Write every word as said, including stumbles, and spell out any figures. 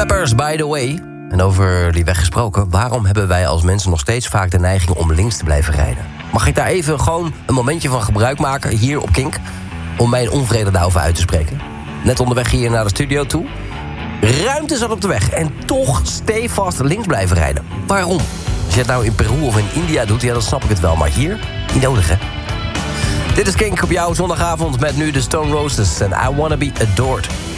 Peppers, by the way. En over die weg gesproken, waarom hebben wij als mensen nog steeds vaak de neiging om links te blijven rijden? Mag ik daar even gewoon een momentje van gebruik maken, hier op Kink, om mijn onvrede daarover uit te spreken? Net onderweg hier naar de studio toe. Ruimte zat op de weg en toch stevast links blijven rijden. Waarom? Als je het nou in Peru of in India doet, ja, dan snap ik het wel. Maar hier, niet nodig, hè? Dit is Kink op jouw zondagavond met nu de Stone Roses en I Wanna Be Adored.